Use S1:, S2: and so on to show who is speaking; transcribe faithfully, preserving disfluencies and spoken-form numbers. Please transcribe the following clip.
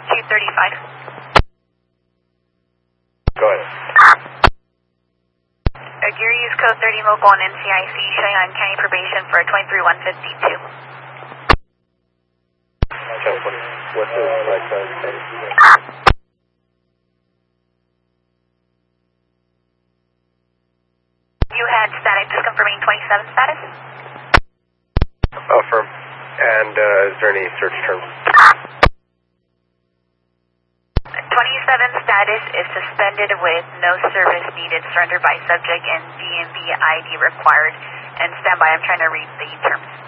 S1: two thirty-five.
S2: Go ahead.
S1: Uh, Geary use code thirty mobile on N C I C showing on county probation for twenty-three one fifty-two.
S2: Okay, what's the right side?
S1: You had static, just confirming twenty-seven status.
S2: Affirm. And uh, is there any search terms?
S1: twenty-seven status is suspended with no service needed, surrender by subject and D M V I D required. And stand by, I'm trying to read the terms.